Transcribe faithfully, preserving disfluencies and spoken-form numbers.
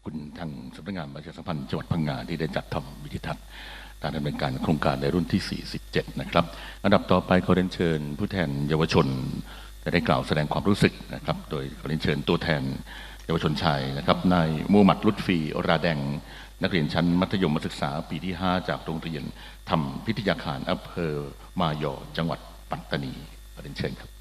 คุณทางสำนักงานประชาสัมพันธ์จังหวัดพังงาที่ได้จัดทำวิดีทัศน์การดำเนินการโครงการในรุ่นที่สี่สิบเจ็ดนะครับอันดับต่อไปขอเรียนเชิญผู้แทนเยาวชนจะได้กล่าวแสดงความรู้สึกนะครับโดยขอเรียนเชิญตัวแทนเยาวชนชายนะครับนายมูฮัมหมัดลุตฟีราแดงนักเรียนชั้นมัธยมศึกษาปีที่ห้าจากโรงเรียนธรรมพิทยาคารอำเภอมายอจังหวัดปัตตานีขอเรียนเชิญครับ